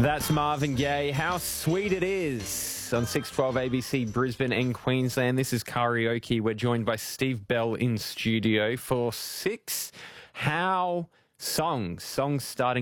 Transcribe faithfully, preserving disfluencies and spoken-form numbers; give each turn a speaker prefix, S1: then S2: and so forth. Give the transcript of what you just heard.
S1: That's Marvin Gaye. How sweet it is on six twelve A B C Brisbane and Queensland. This is Karaoke. We're joined by Steve Bell in studio for six How songs. Songs starting